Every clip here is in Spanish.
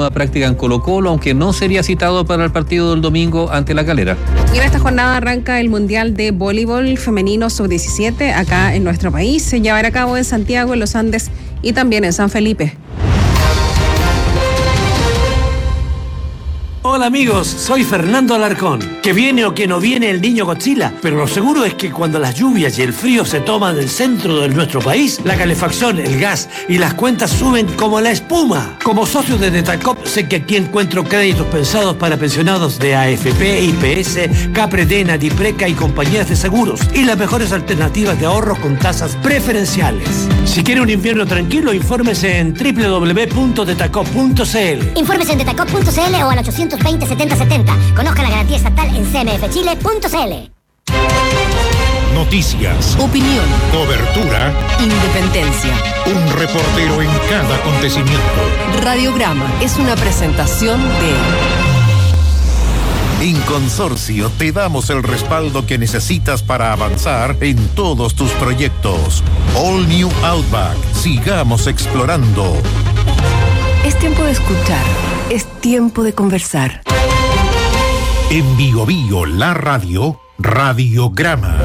nueva práctica en Colo-Colo, aunque no sería citado para el partido del domingo ante La Calera. Y en esta jornada arranca el Mundial de Voleibol Femenino Sub-17 acá en nuestro país. Se llevará a cabo en Santiago, en los Andes y también en San Felipe. Hola amigos, soy Fernando Alarcón. Que viene o que no viene el niño Godzilla, pero lo seguro es que cuando las lluvias y el frío se toman el centro de nuestro país, la calefacción, el gas y las cuentas suben como la espuma. Como socio de Detacop, sé que aquí encuentro créditos pensados para pensionados de AFP, IPS, Capredena, Dipreca y compañías de seguros, y las mejores alternativas de ahorro con tasas preferenciales. Si quiere un invierno tranquilo, infórmese en www.detacop.cl. Infórmese en detacop.cl o al 820-7070. Conozca la garantía estatal en cmfchile.cl. Noticias, opinión, cobertura, independencia. Un reportero en cada acontecimiento. Radiograma es una presentación de... En Consorcio te damos el respaldo que necesitas para avanzar en todos tus proyectos. All New Outback. Sigamos explorando. Es tiempo de escuchar. Es tiempo de conversar. En Bio Bio, la radio, Radiograma.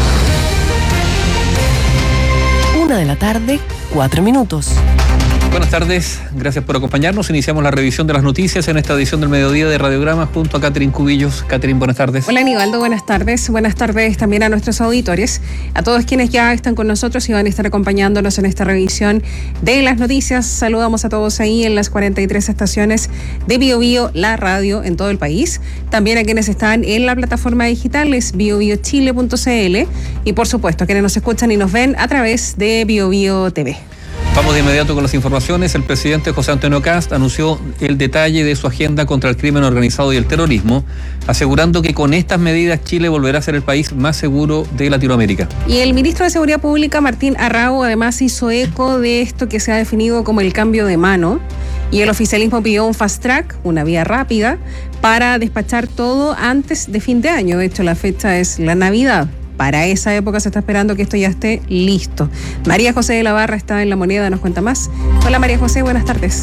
1:04 p.m. Buenas tardes, gracias por acompañarnos. Iniciamos la revisión de las noticias en esta edición del mediodía de Radiograma junto a Catherine Cubillos. Catherine, buenas tardes. Hola Aníbaldo, buenas tardes. Buenas tardes también a nuestros auditores, a todos quienes ya están con nosotros y van a estar acompañándonos en esta revisión de las noticias. Saludamos a todos ahí en las 43 estaciones de Bio Bio, la radio en todo el país. También a quienes están en la plataforma digital, es biobiochile.cl, y por supuesto a quienes nos escuchan y nos ven a través de Bio Bio TV. Vamos de inmediato con las informaciones. El presidente José Antonio Kast anunció el detalle de su agenda contra el crimen organizado y el terrorismo, asegurando que con estas medidas Chile volverá a ser el país más seguro de Latinoamérica. Y el ministro de Seguridad Pública, Martín Arrau, además hizo eco de esto que se ha definido como el cambio de mano. Y el oficialismo pidió un fast track, una vía rápida, para despachar todo antes de fin de año. De hecho, la fecha es la Navidad. Para esa época se está esperando que esto ya esté listo. María José de la Barra está en La Moneda, nos cuenta más. Hola María José, buenas tardes.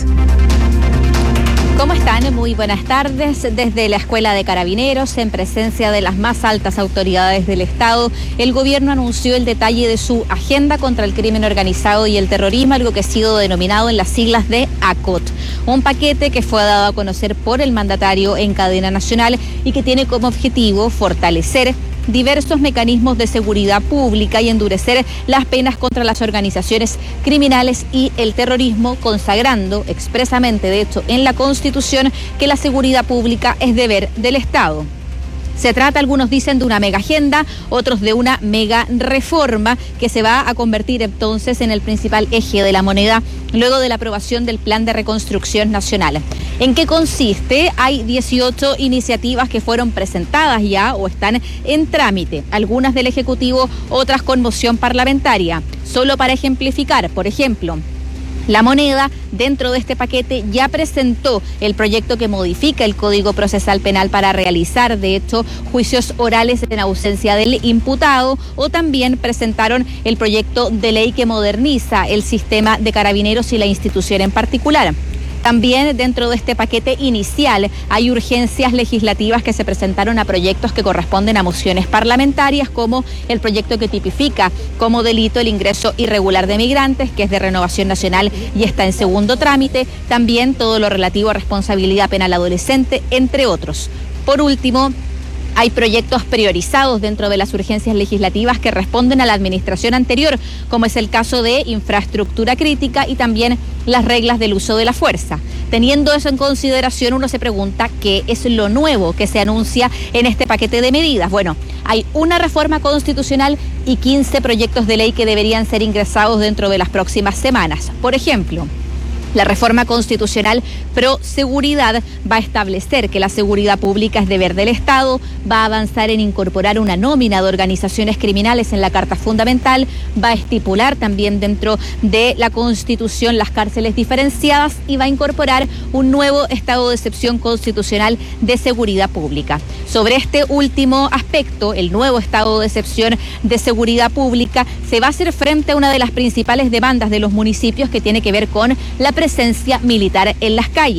¿Cómo están? Muy buenas tardes. Desde la Escuela de Carabineros, en presencia de las más altas autoridades del Estado, el gobierno anunció el detalle de su agenda contra el crimen organizado y el terrorismo, algo que ha sido denominado en las siglas de ACOT. Un paquete que fue dado a conocer por el mandatario en cadena nacional y que tiene como objetivo fortalecer diversos mecanismos de seguridad pública y endurecer las penas contra las organizaciones criminales y el terrorismo, consagrando expresamente, de hecho, en la Constitución, que la seguridad pública es deber del Estado. Se trata, algunos dicen, de una mega agenda, otros de una mega reforma que se va a convertir entonces en el principal eje de la moneda luego de la aprobación del Plan de Reconstrucción Nacional. ¿En qué consiste? Hay 18 iniciativas que fueron presentadas ya o están en trámite, algunas del Ejecutivo, otras con moción parlamentaria. Solo para ejemplificar, por ejemplo, La Moneda, dentro de este paquete, ya presentó el proyecto que modifica el Código Procesal Penal para realizar, de hecho, juicios orales en ausencia del imputado, o también presentaron el proyecto de ley que moderniza el sistema de carabineros y la institución en particular. También dentro de este paquete inicial hay urgencias legislativas que se presentaron a proyectos que corresponden a mociones parlamentarias, como el proyecto que tipifica como delito el ingreso irregular de migrantes, que es de Renovación Nacional y está en segundo trámite. También todo lo relativo a responsabilidad penal adolescente, entre otros. Por último, hay proyectos priorizados dentro de las urgencias legislativas que responden a la administración anterior, como es el caso de infraestructura crítica y también las reglas del uso de la fuerza. Teniendo eso en consideración, uno se pregunta qué es lo nuevo que se anuncia en este paquete de medidas. Bueno, hay una reforma constitucional y 15 proyectos de ley que deberían ser ingresados dentro de las próximas semanas. Por ejemplo, la reforma constitucional pro seguridad va a establecer que la seguridad pública es deber del Estado, va a avanzar en incorporar una nómina de organizaciones criminales en la Carta Fundamental, va a estipular también dentro de la Constitución las cárceles diferenciadas y va a incorporar un nuevo estado de excepción constitucional de seguridad pública. Sobre este último aspecto, el nuevo estado de excepción de seguridad pública, se va a hacer frente a una de las principales demandas de los municipios, que tiene que ver con la presencia militar en las calles.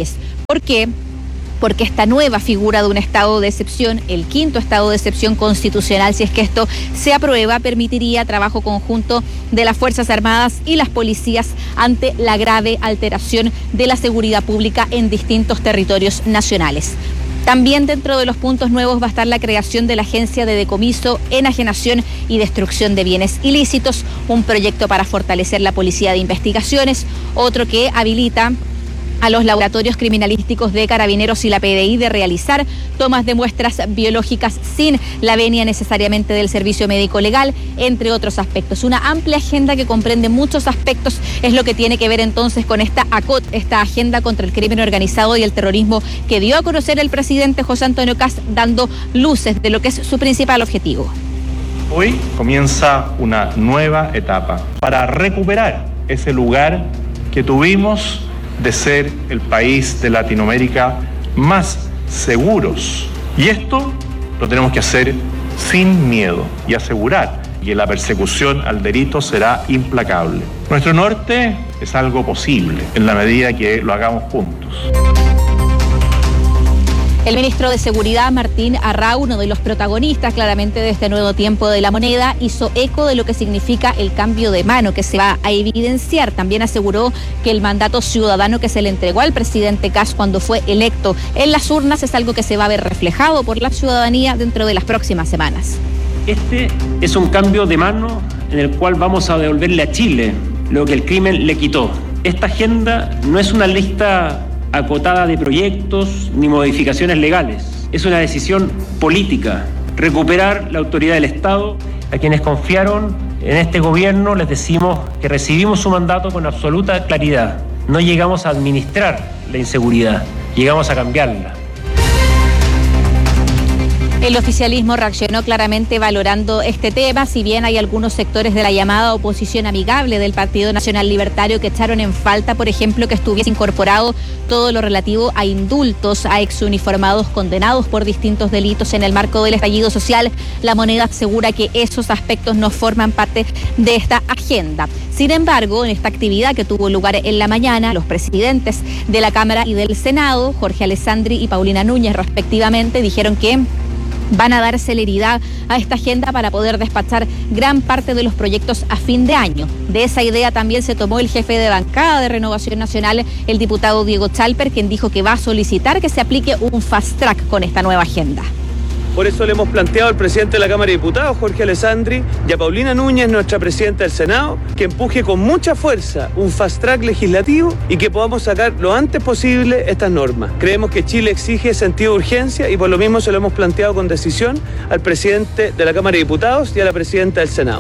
¿Por qué? Porque esta nueva figura de un estado de excepción, el quinto estado de excepción constitucional, si es que esto se aprueba, permitiría trabajo conjunto de las Fuerzas Armadas y las policías ante la grave alteración de la seguridad pública en distintos territorios nacionales. También dentro de los puntos nuevos va a estar la creación de la Agencia de Decomiso, Enajenación y Destrucción de Bienes Ilícitos, un proyecto para fortalecer la Policía de Investigaciones, otro que habilita a los laboratorios criminalísticos de Carabineros y la PDI de realizar tomas de muestras biológicas sin la venia necesariamente del servicio médico legal, entre otros aspectos. Una amplia agenda que comprende muchos aspectos es lo que tiene que ver entonces con esta ACOT, esta agenda contra el crimen organizado y el terrorismo que dio a conocer el presidente José Antonio Kast, dando luces de lo que es su principal objetivo. Hoy comienza una nueva etapa para recuperar ese lugar que tuvimos de ser el país de Latinoamérica más seguros. Y esto lo tenemos que hacer sin miedo y asegurar que la persecución al delito será implacable. Nuestro norte es algo posible en la medida que lo hagamos juntos. El ministro de Seguridad, Martín Arrau, uno de los protagonistas claramente de este nuevo tiempo de la moneda, hizo eco de lo que significa el cambio de mano que se va a evidenciar. También aseguró que el mandato ciudadano que se le entregó al presidente Kast cuando fue electo en las urnas es algo que se va a ver reflejado por la ciudadanía dentro de las próximas semanas. Este es un cambio de mano en el cual vamos a devolverle a Chile lo que el crimen le quitó. Esta agenda no es una lista acotada de proyectos ni modificaciones legales. Es una decisión política, recuperar la autoridad del Estado. A quienes confiaron en este gobierno les decimos que recibimos su mandato con absoluta claridad. No llegamos a administrar la inseguridad, llegamos a cambiarla. El oficialismo reaccionó claramente valorando este tema, si bien hay algunos sectores de la llamada oposición amigable del Partido Nacional Libertario que echaron en falta, por ejemplo, que estuviese incorporado todo lo relativo a indultos a exuniformados condenados por distintos delitos en el marco del estallido social. La moneda asegura que esos aspectos no forman parte de esta agenda. Sin embargo, en esta actividad que tuvo lugar en la mañana, los presidentes de la Cámara y del Senado, Jorge Alessandri y Paulina Núñez respectivamente, dijeron que van a dar celeridad a esta agenda para poder despachar gran parte de los proyectos a fin de año. De esa idea también se tomó el jefe de bancada de Renovación Nacional, el diputado Diego Chalper, quien dijo que va a solicitar que se aplique un fast track con esta nueva agenda. Por eso le hemos planteado al presidente de la Cámara de Diputados, Jorge Alessandri, y a Paulina Núñez, nuestra presidenta del Senado, que empuje con mucha fuerza un fast track legislativo y que podamos sacar lo antes posible estas normas. Creemos que Chile exige sentido de urgencia y por lo mismo se lo hemos planteado con decisión al presidente de la Cámara de Diputados y a la presidenta del Senado.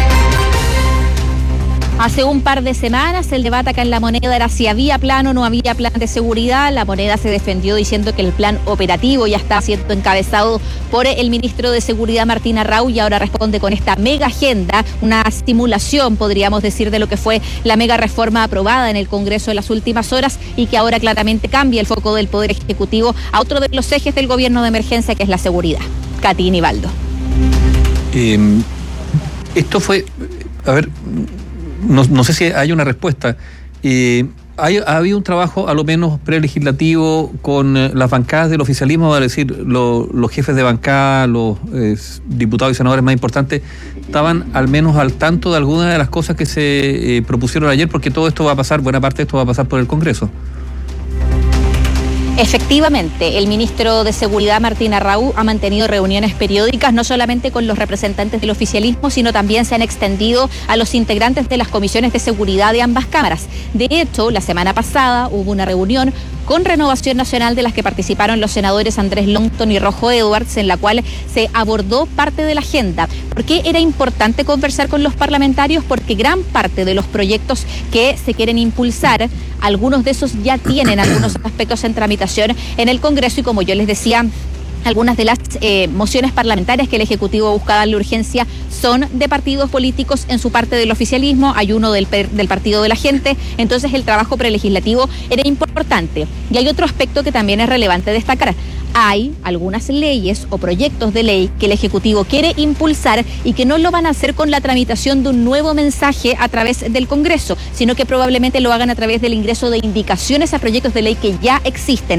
Hace un par de semanas el debate acá en La Moneda era si había plan o no había plan de seguridad. La Moneda se defendió diciendo que el plan operativo ya está siendo encabezado por el ministro de Seguridad, Martín Arrau, y ahora responde con esta mega agenda, una simulación, podríamos decir, de lo que fue la mega reforma aprobada en el Congreso en las últimas horas y que ahora claramente cambia el foco del Poder Ejecutivo a otro de los ejes del gobierno de emergencia, que es la seguridad. Katy y Nivaldo. Esto fue, a ver, no sé si hay una respuesta. Ha habido un trabajo, a lo menos prelegislativo, con las bancadas del oficialismo, es decir, los jefes de bancada, los diputados y senadores más importantes, estaban al menos al tanto de algunas de las cosas que se propusieron ayer, porque todo esto va a pasar, buena parte de esto va a pasar por el Congreso. Efectivamente, el ministro de Seguridad, Martín Arrau, ha mantenido reuniones periódicas, no solamente con los representantes del oficialismo, sino también se han extendido a los integrantes de las comisiones de seguridad de ambas cámaras. De hecho, la semana pasada hubo una reunión con Renovación Nacional de las que participaron los senadores Andrés Longton y Rojo Edwards, en la cual se abordó parte de la agenda. ¿Por qué era importante conversar con los parlamentarios? Porque gran parte de los proyectos que se quieren impulsar, algunos de esos ya tienen algunos aspectos en tramitación en el Congreso y, como yo les decía Algunas de las mociones parlamentarias que el Ejecutivo busca darle urgencia son de partidos políticos en su parte del oficialismo, hay uno del Partido de la Gente, entonces el trabajo prelegislativo era importante. Y hay otro aspecto que también es relevante destacar. Hay algunas leyes o proyectos de ley que el Ejecutivo quiere impulsar y que no lo van a hacer con la tramitación de un nuevo mensaje a través del Congreso, sino que probablemente lo hagan a través del ingreso de indicaciones a proyectos de ley que ya existen.